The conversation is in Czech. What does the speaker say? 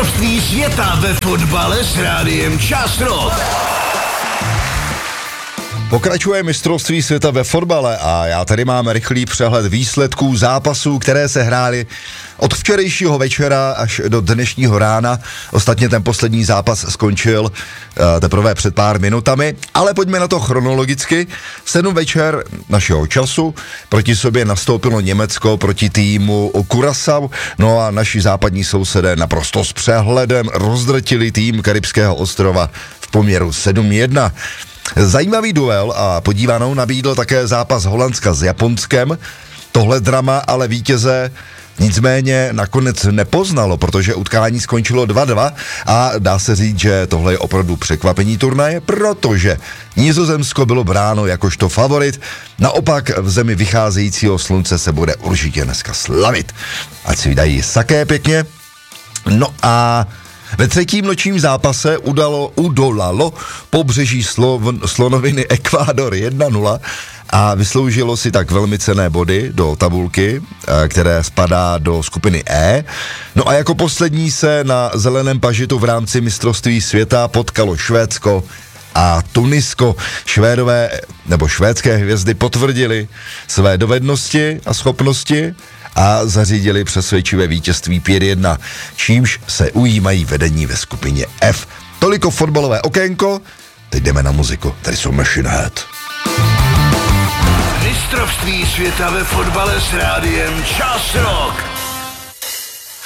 Mistrovství světa ve fotbale s rádiem Čas Rock. Pokračuje mistrovství světa ve fotbale a já tady mám rychlý přehled výsledků zápasů, které se hrály od včerejšího večera až do dnešního rána. Ostatně ten poslední zápas skončil teprve před pár minutami, ale pojďme na to chronologicky. V 7 večer našeho času proti sobě nastoupilo Německo proti týmu Curaçao, no a naši západní sousedé naprosto s přehledem rozdrtili tým Karibského ostrova v poměru 7-1. Zajímavý duel a podívanou nabídl také zápas Holandska s Japonskem. Tohle drama ale vítěze nicméně nakonec nepoznalo, protože utkání skončilo 2-2 a dá se říct, že tohle je opravdu překvapení turnaje, protože Nizozemsko bylo bráno jakožto favorit, naopak v zemi vycházejícího slunce se bude určitě dneska slavit. Ať si vydají saké pěkně. No a ve třetím nočním zápase udolalo pobřeží slonoviny Ekvádor 1-0 a vysloužilo si tak velmi cenné body do tabulky, které spadá do skupiny E. No a jako poslední se na zeleném pažitu v rámci mistrovství světa potkalo Švédsko a Tunisko. Švédské hvězdy potvrdili své dovednosti a schopnosti a zařídili přesvědčivé vítězství 5-1, čímž se ujímají vedení ve skupině F. Toliko fotbalové okénko, teď jdeme na muziku, tady jsou Machine Head. Mistrovství světa ve fotbale s rádiem Čas Rock.